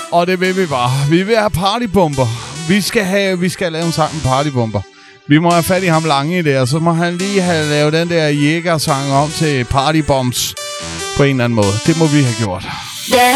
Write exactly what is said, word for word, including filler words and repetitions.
Og det vil vi bare. Vi vil have partybomber. Vi skal have, vi skal lave en sang med partybomber. Vi må have fat i ham Lange der, så må han lige have lavet den der Jæger-sang om til partybombs på en eller anden måde. Det må vi have gjort. Yeah.